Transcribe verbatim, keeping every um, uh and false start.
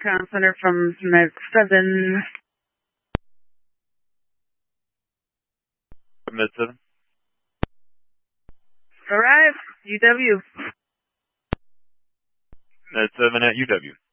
Comm Center from Med seven. Med seven. Arrive, U W. Med seven at U W.